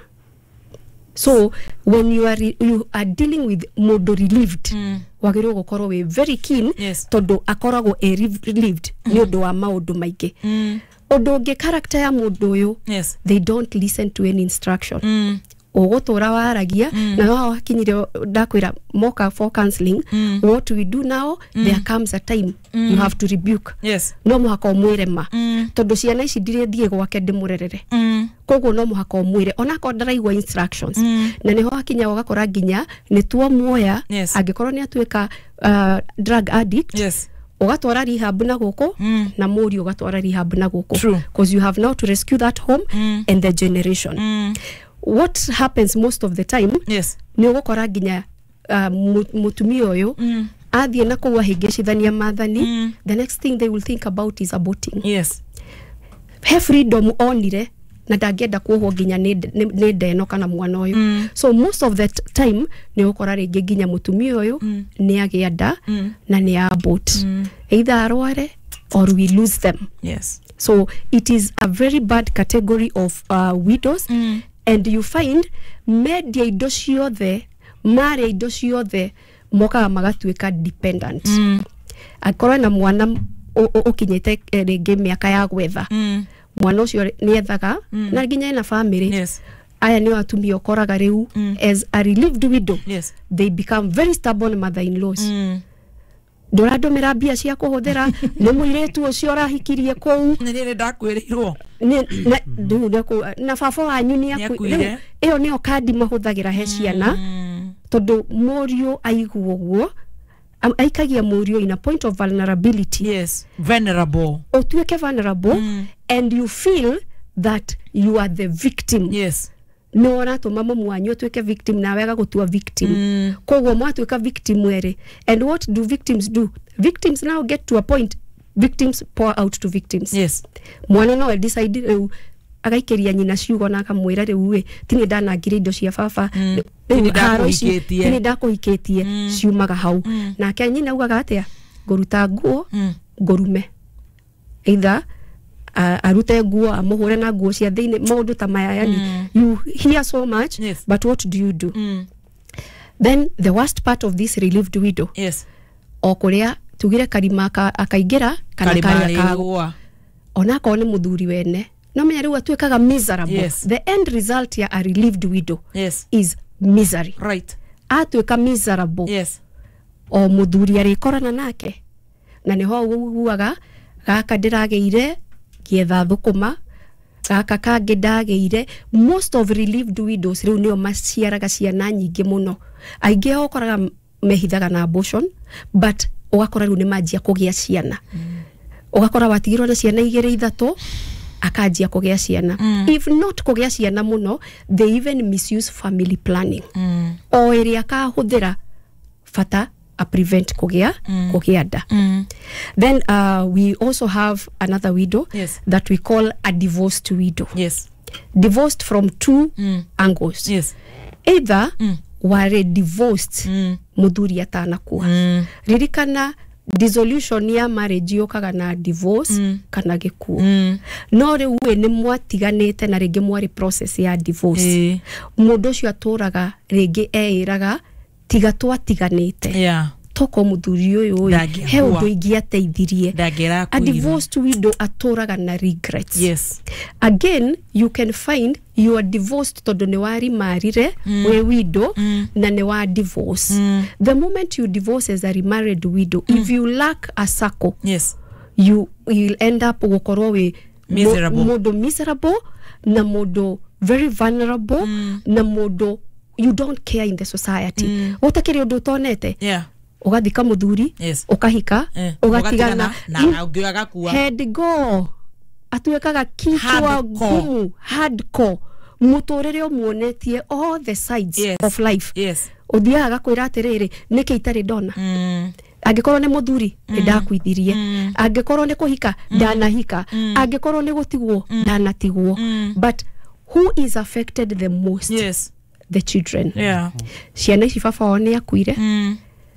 Speaker 4: so when you are you are dealing with modo relieved mm. wagirwo gukorwo we very keen
Speaker 1: yes.
Speaker 4: todo akoragwo e relieved mm. ni undu wa maundu maingi mm. undu ungi character ya mundu uyu
Speaker 1: yes.
Speaker 4: they don't listen to any instruction mm. ugutura waragia
Speaker 1: Mm.
Speaker 4: na no hakinyire ndakwira moka for counseling.
Speaker 1: Mm.
Speaker 4: What we do now,
Speaker 1: Mm.
Speaker 4: there comes a time
Speaker 1: Mm.
Speaker 4: you have to rebuke.
Speaker 1: Yes.
Speaker 4: No muhaka umwire ma
Speaker 1: Mm.
Speaker 4: tondu ciana ici ndire gwake ndimurerere
Speaker 1: Mm.
Speaker 4: koguo no muhaka umwire ona ko ndaraigwa instructions.
Speaker 1: Mm.
Speaker 4: Na niho hakinya ugakora nginya ni tuo muoya
Speaker 1: Yes.
Speaker 4: angikorwo ni atuika uh, drug addict.
Speaker 1: Yes.
Speaker 4: Ugatwara rehab na guku
Speaker 1: Mm.
Speaker 4: na muri ugatwara rehab na guku
Speaker 1: True.
Speaker 4: because you have now to rescue that home
Speaker 1: Mm.
Speaker 4: and the generation.
Speaker 1: Mm.
Speaker 4: What happens most of the time
Speaker 1: Yes.
Speaker 4: ni ugukora nginya uh, mutumia uyu
Speaker 1: Mm.
Speaker 4: athie na kuwa hingicithania mathani.
Speaker 1: Mm.
Speaker 4: The next thing they will think about is aborting.
Speaker 1: Yes.
Speaker 4: He freedom onire na ndangenda kuohwo nginya ni ni ndeno kana mwana uyu.
Speaker 1: Mm.
Speaker 4: So most of the time ni ukora ringi nginya mutumia uyu
Speaker 1: Mm.
Speaker 4: ni agia nda
Speaker 1: Mm.
Speaker 4: na ni abort.
Speaker 1: Mm.
Speaker 4: Either arware or we lose them.
Speaker 1: Yes.
Speaker 4: So it is a very bad category of uh, widows.
Speaker 1: Mm.
Speaker 4: And you find media indo ciothe mare indo ciothe mokaga magatuika dependent.
Speaker 1: Mm.
Speaker 4: Akorwo na mwana ukinyite ringi miaka ya gwetha.
Speaker 1: Mm.
Speaker 4: Mwana ucio ni ethaga
Speaker 1: Mm.
Speaker 4: na nginya na family.
Speaker 1: Yes.
Speaker 4: Aya ni atumia ukoraga riu
Speaker 1: Mm.
Speaker 4: as a relieved widow.
Speaker 1: Yes.
Speaker 4: They become very stubborn mother-in-laws.
Speaker 1: Mm.
Speaker 4: Ndurandomera mbia cia kuhuthira ni muiretu ucio rahikirie kuu
Speaker 1: Nĩ rĩrĩ ndakwirirwo.
Speaker 4: ni na ndu na ku na baba wanyu ni
Speaker 1: Nĩakuire.
Speaker 4: iyo ni okadi mahuthagira he ciana
Speaker 1: Mm.
Speaker 4: tondu murio aiguo guo aikagia murio in a point of vulnerability.
Speaker 1: Yes. Venerable.
Speaker 4: Otueke vulnerable.
Speaker 1: Mm.
Speaker 4: And you feel that you are the victim.
Speaker 1: Yes.
Speaker 4: No ora to mama mwanyu tuweke victim na wega gutua victim.
Speaker 1: Mm.
Speaker 4: Koguo mwatuika victim were. And what do victims do? Victims now get to a point victims pour out to victims.
Speaker 1: Yes.
Speaker 4: Mwana no decide riu agaikiria nyina ciugo na akamwira riu we tini ndanangire indo cia baba.
Speaker 1: Mm. Tini ndakuhikitie.
Speaker 4: Tini ndakuhikitie
Speaker 1: Mm.
Speaker 4: ciumaga hau.
Speaker 1: Mm.
Speaker 4: Nake nyina ugaga atia nguruta nguo
Speaker 1: Mm.
Speaker 4: ngurume. Either Uh, arute nguo amuhure na nguo cia thiini maundu ta maya yani. Mm. You hear so much.
Speaker 1: Yes.
Speaker 4: But what do you do?
Speaker 1: Mm.
Speaker 4: Then the worst part of this relieved widow,
Speaker 1: Yes.
Speaker 4: o kuria tugire karima akaigira kana karia kago ona ko ni muthuri wene no menya riu atuikaga miserable.
Speaker 1: Yes.
Speaker 4: The end result ya a relieved widow
Speaker 1: Yes.
Speaker 4: is misery.
Speaker 1: Right.
Speaker 4: Atuika miserable.
Speaker 1: Yes.
Speaker 4: O muthuri arikorana nake na niho uguaga gaka ndirageire gietha thukuma gaka kangi ndageire. Most of relieved widows riu nio maciaraga ciana nyingi muno. Aingi okoraga mehithaga na abortion but ugakora riu ni manjia kugia ciana. Mm. Ugakora watigirwo na ciana igiri ithatu akanjia kugia ciana. Mm. If not kugia ciana muno, they even misuse family planning. Mm. O iria akahuthira fata a prevent kugia mm. kugia nda. Mm. Then uh, we also have another widow. Yes. That we call a divorced widow.
Speaker 1: Yes.
Speaker 4: Divorced from two mm. angles.
Speaker 1: Yes.
Speaker 4: Either mm. were divorced mm. muthuri atanakuwa. Mm. Ririkana dissolution ya marriage yokaga na divorce mm. kana gikuo. Mm. No riu we ni mwatiganite na ringi mwari process ya divorce. E. Mundu ucio aturaga ringi eiraga tiga twatiganite. Yeah. Toko muthuri uyu he undu ingi ateithirie. A divorced widow aturaga na regrets. Yes. Again, you can find you are divorced tondu ni wari marire mm. we widow mm. na ni wa divorce. Mm. The moment you divorce as a remarried widow, mm. if you lack a circle, yes, you will end up gukorwo we miserable. Modo miserable na modo very vulnerable mm. na modo you don't care in the society. Mm. Utakiri undu tonete. Yeah. Ugathika muthuri, yes. Ukahika, eh. Ugatigana
Speaker 1: na na ungiaga kuwa.
Speaker 4: Head go. Atuekaga kichwa gumu, hardcore. Muturire umuonetie all the sides, yes, of life. Yes. Uthiaga kwira atiriri niki itari dona. Mm. Angikorwo ni muthuri mm. ndakwithirie. Mm. Angikorwo ni kuhika mm. ndanahika. Mm. Angikorwo ni gutigwo mm. ndanatigwo. Mm. But who is affected the most? Yes. The children. Yeah. Ciana ici baba wao ni akuire. Mm.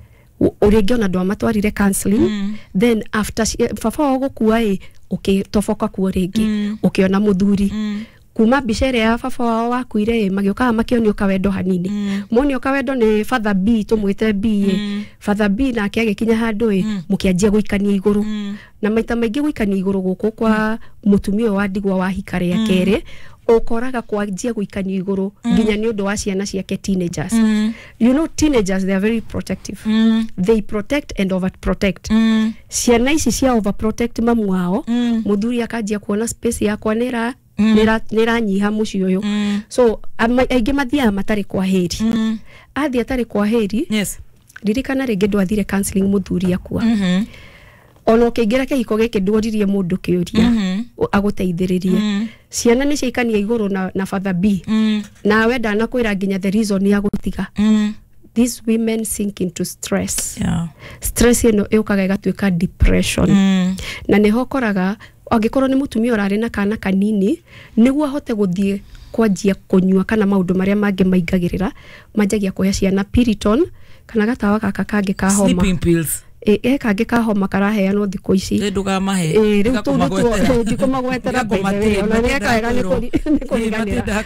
Speaker 4: Uringi ona ndwa matwarire counseling. Mm. Then after baba wao gukua i ukitofoka kuo ringi mm. ukiona muthuri. Mm. Kuma bicere ya baba wao wakuire magioka makionio kawendo hanini. Mm. Monio kawendo ni father B tumwite B. Mm. Father B na kiage kinya handu i mm. mukianjia guikania iguru. Mm. Na maita maingi guikania iguru guku kwa mm. mutumia wa ndigwa wa hikare ya kere ukoraga kwanjia guikanio iguru nginya ni undu wa ciana ciake teenagers. Mm. You know, teenagers, they are very protective. Mm. They protect and overprotect. Mm. Ciana ici cia overprotect mamu wao, mm. muthuri akanjia kuona space yakwa nira Mm. nira nira nyiha muci uyu. Mm. So aingi mathia matari kwa heri. Mm. Athi atari kwa heri.
Speaker 1: Yes.
Speaker 4: Ririkana ringi ndwathire counseling muthuri akua.
Speaker 1: Mhm.
Speaker 4: Ono keingira kihiko giki ndworirie mundu kiuria mm -hmm. aguteithiririe. Mm. Ciana ni ciikania iguru na na father B. Mm. Na wenda na kwira nginya the reason ya gutiga. Mm. These women sink into stress. Yeah. Stress ino yukaga igatuika depression. Mm. Na ni hokoraga angikorwo ni mutumia urari na kana kanini niguo ahote guthie kwanjia kunyua kana maundu maria mangi maingagirira manjagia kuhe ciana Piriton kana gatawa kaka kangi ka homa.
Speaker 1: Sleeping pills.
Speaker 4: E e kangi ka homa karaheanwo thiku ici.
Speaker 1: Nduga mahe.
Speaker 4: E riu tu ndiko magwetera mbere. Ona ni akaega ni kuriganira.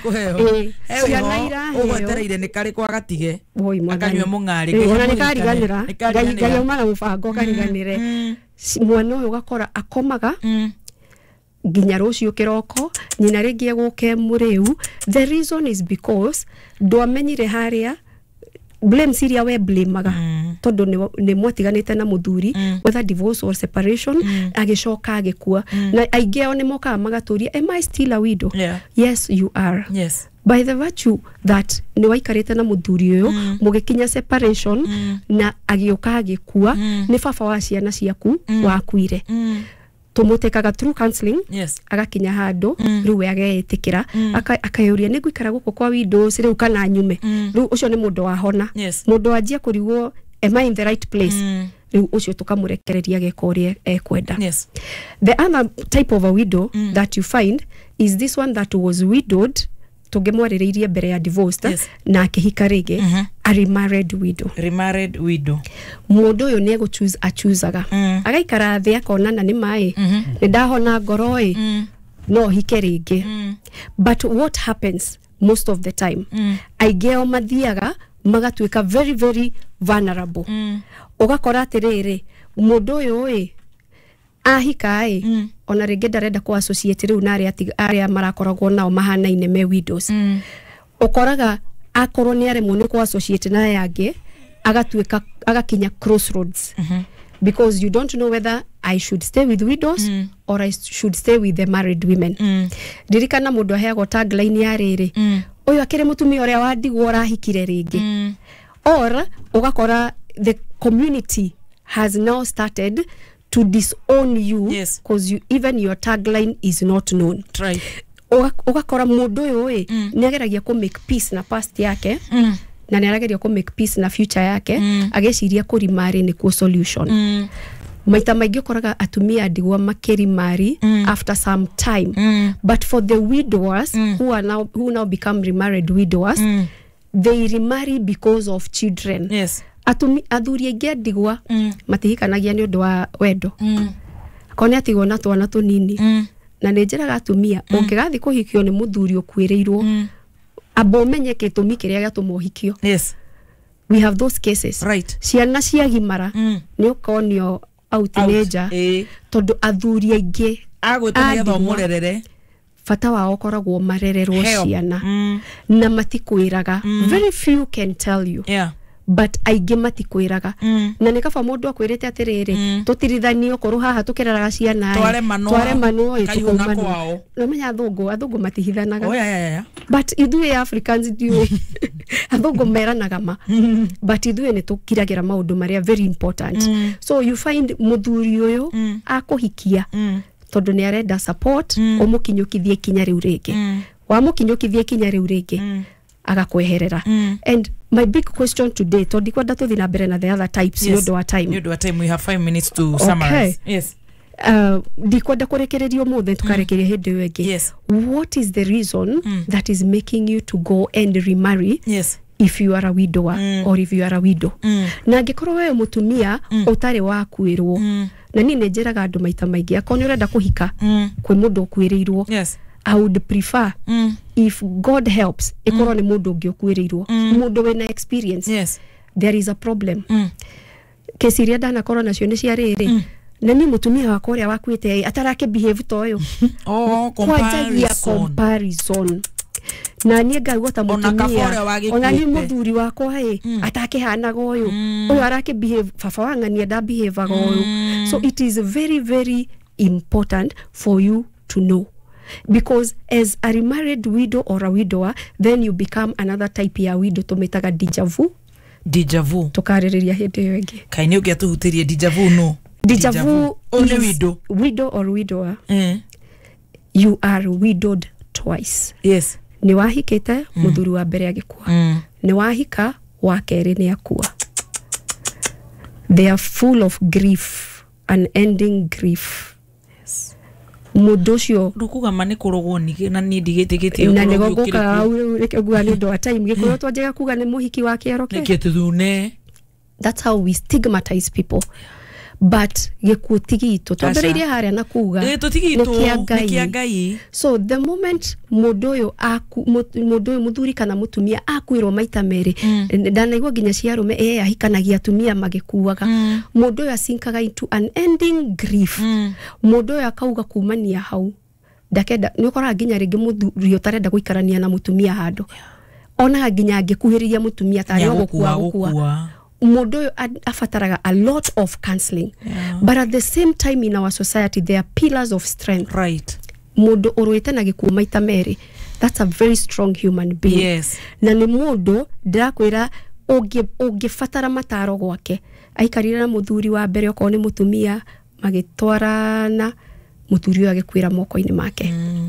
Speaker 4: E ciana ira
Speaker 1: ugwetereire ni kari kwa gatige.
Speaker 4: Akanywe
Speaker 1: mungari.
Speaker 4: Ona ni kariganira. Ngai ngai umara mubango kariganire. Mwana uyu gakora akomaga. Nginya rucio kiroko nyina ringi eguke muriu. The reason is because ndwamenyire haria blame siria we blame maga mm. Todo ni, ni mwatiganite na muthuri mm. whether divorce or separation mm. agicoka agikua mm. na aigeo ni moka magaturia, am I still a widow?
Speaker 1: Yeah.
Speaker 4: Yes you are.
Speaker 1: Yes.
Speaker 4: By the virtue that ni waikarite na muthuri uyu mm. mugikinya separation mm. na agioka agikua mm. ni baba wa ciana ciaku mm. wakuire mm. tumutekaga through counseling. Yes. Agakinya handu mm. riu ageetikira mm. akayuria ni gwikara guko kwa widows riu kana nyume mm. riu ucio ni mundu wahona. Yes. Mundu anjia kurigwo am I in the right place mm. riu ucio tukamurekereria gekorie ekwenda. Yes. The other type of a widow mm. that you find is this one that was widowed tugemwaririirie mbere ya divorced. Yes. Na akihika ringi mm -hmm. a remarried widow.
Speaker 1: Remarried widow.
Speaker 4: Mundu uyu ni ego choose a choosaga mm. agaikara thi akonana ni mai mm -hmm. ni ndahona ngoro i mm. no hike ringi mm. But what happens most of the time mm. aigeo mathiaga magatuika very very vulnerable mm. ugakora atiriri mundu uyu i ahika i mm. ona ringi ndarenda ku associate riu na aria aria marakoragwo nao mahanaine me widows mm. ukoraga akorwo ni ari mundu ku associate na yangi agatuika agakinya crossroads mm -hmm. because you don't know whether I should stay with widows mm. or I should stay with the married women. Mm. Dirikana mundu aheagwo tagline ya riri mm. uyu akire mutumia uria wandigwo rahikire ringi mm. or ugakora the community has now started to disown you. Yes. Because you, even your tagline is not known.
Speaker 1: Right.
Speaker 4: Ugakora mundu uyu i mm. niageragia ku make peace na past yake mm. na niageragia ku make peace na future yake mm. ageciria kurimari ni ku solution. Mm. Maita maingi ukoraga atumia ndigwa makirimari mm. after some time mm. but for the widowers mm. who are now who now become remarried widowers mm. they remarry because of children. Yes. Atumi athuri aingi ndigwa mm. matihikanagia ni undu wa wendo mm. kone atigwo na twana tunini mm. na ninjiraga atumia mm. ungigathi kuhikio ni muthuri ukuireirwo mm. abo menyeke tumi kiria gatumohikio. Yes. We have those cases. Right. Ciana cia gimara mm. ni ukonio out teenager eh. Tondu athuri aingi
Speaker 1: agwetumia thomurerere
Speaker 4: fata wao okoragwo marererwo ciana mm. na matikwiraga mm. very few can tell you. Yeah. But aingi matikwiraga mm. na nikaba mundu akwirite atiriri mm. tutirithanio koru haha tukiraraga ciana
Speaker 1: tware mano
Speaker 4: tware mano itukumana kwao no menya thungu athungu matihithanaga.
Speaker 1: Oh yeah yeah yeah.
Speaker 4: But ithuĩ Africans ndiũ athungu meranaga ma but ithuĩ ni tukiragira maundu maria very important mm. So you find muthuri uyu mm. akuhikia mm. tondu ni arenda support mm. umukinyukithie kinya riu ringi mm. wa mukinyukithie kinya riu ringi mm. agakweherera mm. And my big question today tondi kwenda tuthi na mbere na the other types. Yes. Yodo wa time
Speaker 1: yodo wa time we have five minutes to summarize. Okay. Yes.
Speaker 4: Uh, di kwenda kurekererio muthe tukarekeria hindi wengi. Yes. What is the reason mm. that is making you to go and remarry? Yes. If you are a widower mm. or if you are a widow mm. na ngikorwo we mutumia mm. utari wakwirwo mm. na ni nejeraga andu maita maingi akoni urenda kuhika mm. kwi mundu ukwirirwo. Yes. I would prefer mm. if God helps ikorwo mm. ni mundu ungi ukwirirwo mm. mundu wina experience. Yes. There is a problem mm. kesiria dana korona cio ni cia riri mm. na ni mutumia wako uria wakwite atarake behave toyo
Speaker 1: oh comparison
Speaker 4: comparison na nie ngaigua ta mutumia ona ni muthuri wako hai mm. atake hanaga uyu mm. uyu arake behave baba wanga ni nda behave aga uyu mm. so it is very very important for you to know, because as a remarried widow or a widower, then you become another type ya widow tumetaga deja vu
Speaker 1: deja vu
Speaker 4: tukariria hindi iyo ingi
Speaker 1: kaini ugia tuhutirie deja vu no
Speaker 4: deja vu
Speaker 1: only widow
Speaker 4: widow or widower
Speaker 1: eh
Speaker 4: you are widowed twice.
Speaker 1: Yes.
Speaker 4: Ni wahikite mm. muthuri wa mbere agikua mm. ni wahika wa keri ni akua. They are full of grief, unending grief.
Speaker 1: Yes.
Speaker 4: Mudocio
Speaker 1: rukuga mane kurogwo ni na ni ndigitikite
Speaker 4: na ni gogoka reke gwa ni ndo time gikoro twajega kuga ni muhiki wa kiero ke
Speaker 1: nikitune.
Speaker 4: That's how we stigmatize people. But gikutigito twambereire haria na kuga
Speaker 1: eh tutigito nikiangai.
Speaker 4: So the moment mudoyo aku mudoyo muthuri kana mutumia akwirwo maita meri mm. ndanaigwa ginya ciarume eh ahikanagia atumia magikuaga mm. mudoyo asinkaga into an ending grief mm. mudoyo akauga kumania hau ndakenda ni ukora ginya ringi muthuri utarenda guikarania na mutumia hando ona ginya angikuhiriria mutumia tari ogukua gukua mudoyo afataraga a lot of counseling yeah. But at the same time in our society there are pillars of strength,
Speaker 1: right?
Speaker 4: Mudo orwete na gikuo maita meri, that's a very strong human being.
Speaker 1: Yes.
Speaker 4: Na ni mudo ndakwira oge oge fatara mataro gwake aikarira na muthuri wa mbere oko ni mutumia magitwarana muthuri agikwira moko-ini make mm.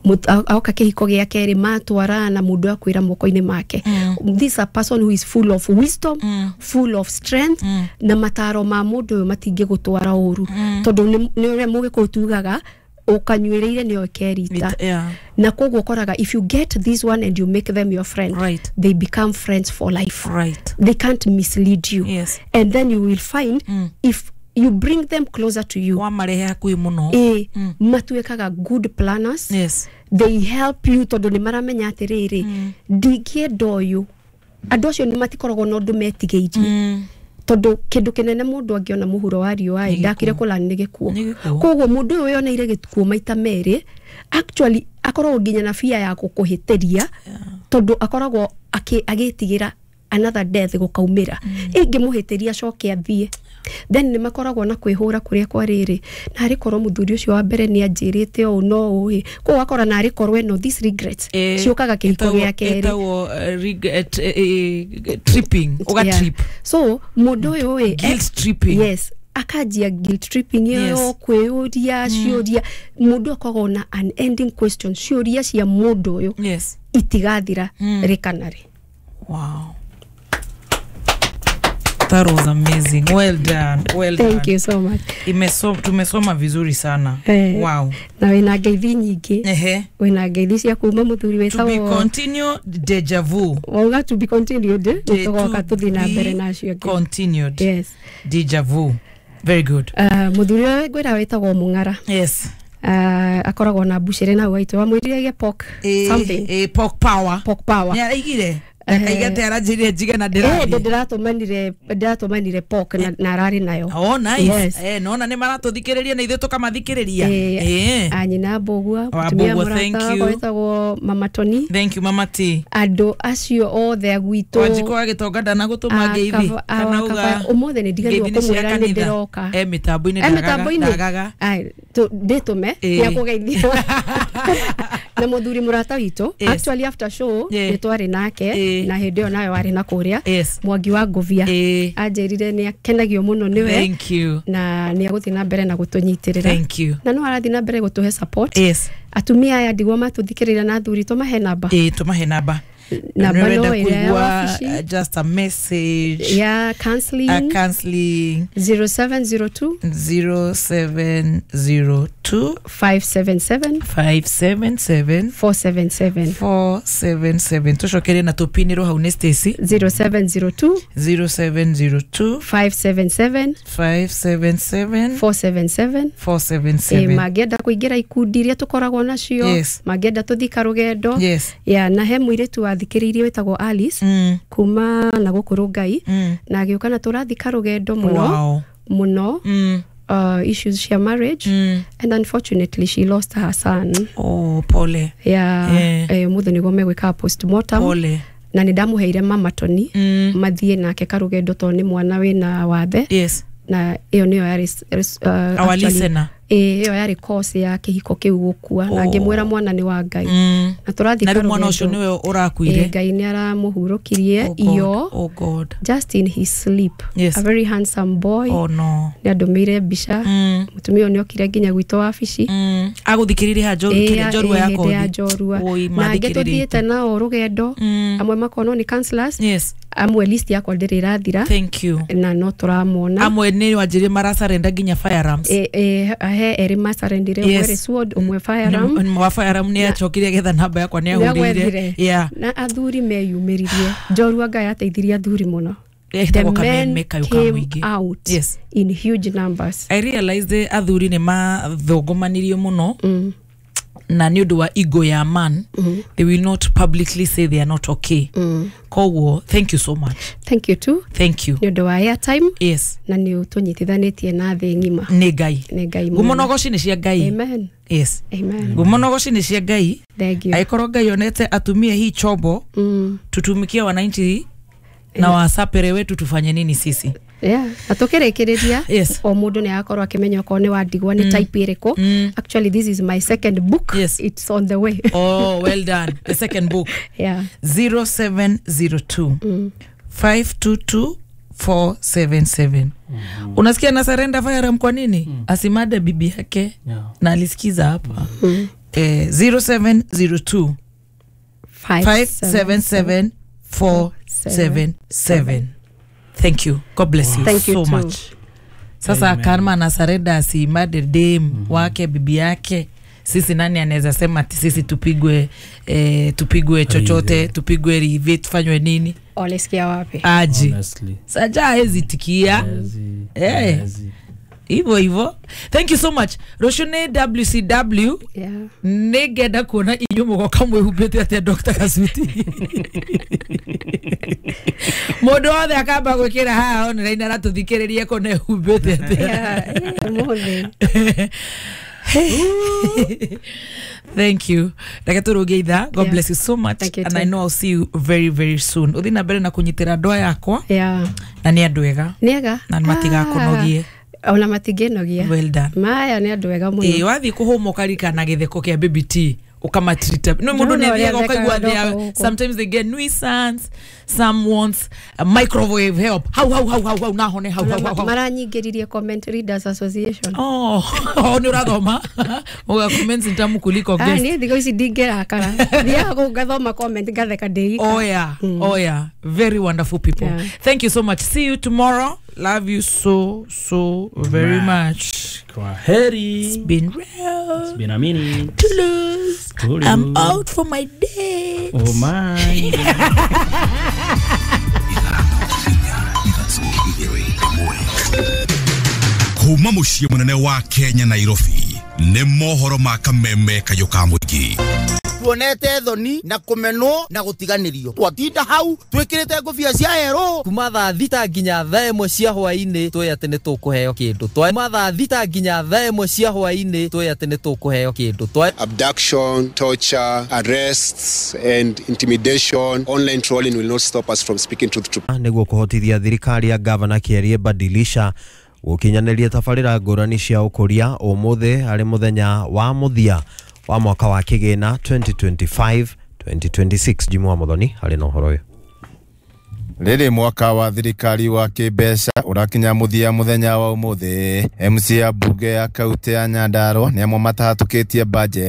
Speaker 4: Aoka kihiko giake ri matwarana mundu akwira moko-ini make mm. This a person who is full of wisdom mm. full of strength mm. na mataro ma mundu matinge gutwara uru mm. tondu ni ure muge kutugaga ukanywireire ni okerita
Speaker 1: yeah.
Speaker 4: Na koguo koraga if you get this one and you make them your friend,
Speaker 1: right.
Speaker 4: They become friends for life,
Speaker 1: right.
Speaker 4: They can't mislead you,
Speaker 1: yes.
Speaker 4: And then you will find mm. if you bring them closer to you
Speaker 1: wamarehe hakui muno
Speaker 4: eh mm. matuekaga good planners,
Speaker 1: yes.
Speaker 4: They help you tondu ni maramenya atiriri mm. ndikienda uyu andu acio ni matikoragwo na undu metigeiji mm. tondu kindu kinene mundu angiona muhuro wa riua ndakire kula ni gikuo koguo mundu uyu ona ire gikuo maita meri actually akoragwo ginya na fia ya gukuhitiria yeah. Tondu akoragwo agitigira another death gukaumira mm. ingi muhitiria coke athie then ni makoragwo na kwihura kuria kwa riri na hari korwo muthuri ucio wa mbere ni anjirite o no uhi ko wakora na hari korwo no this regrets
Speaker 1: eh,
Speaker 4: ciokaga kihiko gia keri
Speaker 1: etawo regret tripping oga trip
Speaker 4: so mudo uyu we
Speaker 1: guilt tripping
Speaker 4: yes akajia guilt tripping yo yes. Kweuria mm. Cioria mudo akoragwo na an ending question cioria cia mudo uyu
Speaker 1: yes
Speaker 4: itigathira mm. rikanari.
Speaker 1: Wow. That was amazing. Well done. Well
Speaker 4: Thank
Speaker 1: done.
Speaker 4: you so much.
Speaker 1: Imeso tumesoma vizuri sana.
Speaker 4: Eh,
Speaker 1: wow.
Speaker 4: Na wena ngeithi nyingi.
Speaker 1: Ehe.
Speaker 4: Wena ngeithi cia kuma muthuri wetagwo.
Speaker 1: To be continued deja vu.
Speaker 4: Wauga to be continued. Tugoka tuthi na mbere na cio.
Speaker 1: Continued.
Speaker 4: Yes.
Speaker 1: Deja vu. Very good.
Speaker 4: Uh, muthuri wetagwo wetagwo Mung'ara.
Speaker 1: Yes.
Speaker 4: Uh, akoragwo na buchere na waito wa mwirige pork
Speaker 1: e,
Speaker 4: something.
Speaker 1: Eh pork power.
Speaker 4: Pork power.
Speaker 1: Ya igire. Akaigate arajire jiga na ndira.
Speaker 4: Eh ndiratumanire ndiratumanire pork na narari nayo.
Speaker 1: Oh nice. Yes. Eh nona ni maratuthikiriria na ithe tukamathikiriria.
Speaker 4: Eh. Anyina bogua mutumia murata wetagwo Mama Tony.
Speaker 1: Thank you Mama T.
Speaker 4: Ando acio othe agwito.
Speaker 1: Wajiko agitonga ndana gutuma ngeithi.
Speaker 4: Kana uga umothe ni ndiganirwo kumwira ni ndiroka.
Speaker 1: Eh mitambo-ini ndagaga. Ndagaga.
Speaker 4: Ai to nditume ya kugeithia. Na muthuri murata wito yes. Actually after show yeah. Nitwari nake yeah. Na hindi nayo ari na kuria
Speaker 1: yes.
Speaker 4: Mwangi wa Ngovia yeah. Anjerire ni akenagio muno niwe
Speaker 1: thank you
Speaker 4: na ni aguthi na mbere na gutunyitirira
Speaker 1: thank you
Speaker 4: na no arathi na mbere gutuhe support
Speaker 1: yes.
Speaker 4: Atumia aya ndigwa matuthikirira na thuri tumahe namba
Speaker 1: eh tumahe namba
Speaker 4: namba no ira
Speaker 1: uh, just a message
Speaker 4: yeah counseling
Speaker 1: a counseling
Speaker 4: zero seven zero two
Speaker 1: zero seven zero two
Speaker 4: five seven seven
Speaker 1: five seven seven
Speaker 4: four seven seven
Speaker 1: four seven seven tushokere na tupiniro haune Stacy
Speaker 4: zero seven zero two
Speaker 1: zero seven zero two
Speaker 4: five seven seven
Speaker 1: five seven seven
Speaker 4: four seven seven
Speaker 1: four seven seven
Speaker 4: e magenda kuingira ikundi iria tukoragwo nacio
Speaker 1: yes.
Speaker 4: Magenda tuthika rugendo
Speaker 1: yes.
Speaker 4: Ya na he muiritu wathikiririe wetagwo Alice
Speaker 1: mm.
Speaker 4: Kuma na gukuru Ngai
Speaker 1: mm.
Speaker 4: Na agiuka na turathika rugendo muno
Speaker 1: wow.
Speaker 4: Muno
Speaker 1: mm.
Speaker 4: uh, issues cia marriage
Speaker 1: mm.
Speaker 4: and unfortunately she lost her son.
Speaker 1: Oh, pole.
Speaker 4: Yeah,
Speaker 1: yeah.
Speaker 4: eh, mutho niguo megwika postmortem.
Speaker 1: Pole.
Speaker 4: Na nĩ ndamuheire mama Toni
Speaker 1: mm.
Speaker 4: mathie nake karugendo to nĩ mwana wina wathe.
Speaker 1: Yes.
Speaker 4: Na iyo niyo yari uh,
Speaker 1: our listener.
Speaker 4: Eh, iyo yari course ya kihiko kiu gukua oh. na ngimwira mwana ni wa Ngai.
Speaker 1: Mm.
Speaker 4: Na turathi
Speaker 1: karugendo. Na mwana ucio niwe urakuire.
Speaker 4: Eh, Ngai ni aramuhurukirie
Speaker 1: oh
Speaker 4: iyo.
Speaker 1: Oh God.
Speaker 4: Just in his sleep.
Speaker 1: Yes.
Speaker 4: A very handsome boy.
Speaker 1: Oh no.
Speaker 4: Ni andumire mbica.
Speaker 1: Mm.
Speaker 4: Mutumia ni okire nginya gwito wabici.
Speaker 1: Mm. Aguthikirire ha joru kire jorua yako.
Speaker 4: Eh, jorua. Na ngetuthiete nao rugendo.
Speaker 1: Mm.
Speaker 4: Amwe makono ni counselors.
Speaker 1: Yes.
Speaker 4: Amwe list yako ndirathira.
Speaker 1: Thank you.
Speaker 4: Na no turamona.
Speaker 1: Amwe ni wajiri marasarenda ginya firearms.
Speaker 4: Eh eh he eri masarendire yes. Mwere sword umwe firearm.
Speaker 1: Ni mwa firearm ni achokire getha namba yakwa ni ahurire. Yeah.
Speaker 4: Na athuri meyumiririe. Jorua Ngai ateithiria athuri muno.
Speaker 1: The men
Speaker 4: came out
Speaker 1: yes.
Speaker 4: in huge numbers.
Speaker 1: I realized athuri ni mathogomanirio muno.
Speaker 4: Mm.
Speaker 1: Na ni undu wa ego ya man, mm. they will not publicly say they are not okay.
Speaker 4: Mm.
Speaker 1: Koguo, thank you so much.
Speaker 4: Thank you too.
Speaker 1: Thank you.
Speaker 4: Ni undu wa airtime.
Speaker 1: Yes.
Speaker 4: Na ni utunyitithanitie na thi ngima.
Speaker 1: Ni Ngai.
Speaker 4: Ni Ngai.
Speaker 1: Gumonogoci ni cia Ngai.
Speaker 4: Amen.
Speaker 1: Yes.
Speaker 4: Amen.
Speaker 1: Gumonogoci ni cia Ngai.
Speaker 4: Thank you.
Speaker 1: Aikoro Ngai onete atumie hii chobo,
Speaker 4: mm.
Speaker 1: tutumikie wananchi na wasapere wetu tufanye nini sisi.
Speaker 4: Yeah, atukirekereria
Speaker 1: yes.
Speaker 4: O mundu ni akorwo akimenya ko ni wandigwa ni mm. type iriko.
Speaker 1: Mm.
Speaker 4: Actually this is my second book.
Speaker 1: Yes.
Speaker 4: It's on the way.
Speaker 1: Oh, well done. The second book.
Speaker 4: Yeah.
Speaker 1: zero seven zero two
Speaker 4: mm.
Speaker 1: five two two four seven seven. Mm. Unasikia na surrender firearm kwa nini? Mm. Asimade bibi yake. Yeah. Na alisikiza hapa. Mm. Eh, zero seven zero two five seven seven four seven seven. Thank you. God bless you
Speaker 4: Thank
Speaker 1: so
Speaker 4: you
Speaker 1: much. Sasa karma na sarenda asimade dem mm -hmm. wake bibi yake. Sisi nani anaweza sema ati sisi tupigwe eh, tupigwe chochote, tupigwe rive, tufanywe nini?
Speaker 4: Olesikia wapi?
Speaker 1: Aji.
Speaker 2: Honestly.
Speaker 1: Saja hezi tikia. Eh. Hivyo hivyo. Thank you so much. Roshone W C W.
Speaker 4: Yeah.
Speaker 1: Negeda kuona inyumo kwa kamwe hubete ati Doctor Kasuti. Modo wothe akamba gwikira haa ona raina ratuthikireria kone hubete ati.
Speaker 4: Yeah, mole.
Speaker 1: Thank you. Ndakaturu geitha. God
Speaker 4: yeah.
Speaker 1: bless you so much.
Speaker 4: You
Speaker 1: and
Speaker 4: too.
Speaker 1: I know I'll see you very very soon. Uthina mbere na kunyitira ndoa yakwa.
Speaker 4: Yeah.
Speaker 1: Na ni andu ega.
Speaker 4: Ni ega.
Speaker 1: Na matiga kunogie.
Speaker 4: Ona matigenogia.
Speaker 1: Well done.
Speaker 4: Maya ni andu ega muno.
Speaker 1: Eh, wathi kuhuma karika na githeko kia baby T. Ukama treat up. No mundu ne thiaga ukaigua they sometimes they get nuisance, some wants a microwave help. How how how how how na hone how how how.
Speaker 4: Mara nyingiririe comment readers association.
Speaker 1: Oh, oh ni urathoma. Oga comments ntamu kuliko guest.
Speaker 4: Ah, ni digo isi digera kara. Dia ko gathoma comment gatheka deika.
Speaker 1: Oh yeah. Mm. Oh yeah. Very wonderful people. Yeah. Thank you so much. See you tomorrow. Love you so so very right. much.
Speaker 2: Kwaheri.
Speaker 1: It's been real.
Speaker 2: It's been a minute.
Speaker 1: Toulouse. Toulouse. I'm out for my date.
Speaker 2: Oh my.
Speaker 5: Kuma mushie munene wa Kenya Nairobi ne mohoro makameme kayoka mugi
Speaker 6: tuonete thoni na kumenwo na gutiganirio twatinda hau twikirite ngufia cia hero
Speaker 7: kuma thaa thita nginya thaa imwe cia hwaini twe ati ni tukuheo kindu twa thaa thita nginya thaa imwe cia hwaini twe ati ni tukuheo kindu twa
Speaker 8: abduction, torture, arrests and intimidation. Online trolling will not stop us from speaking truth to
Speaker 9: niguo kuhotithia thirikari ya governor Kierie Badilisha gukinyaneria tabarira ngurani cia ukuria umuthi ari muthenya wa muthia wa mwaka wa kigina twenty twenty-five twenty twenty-six. Jimwa Muthoni ari no horo uyu.
Speaker 10: Riri mwaka wa thirikari wa kibeca urakinya muthia muthenya wa umuthi M C ya bunge ya kaunti ya Nyandarua ni amwe matahatukitie budget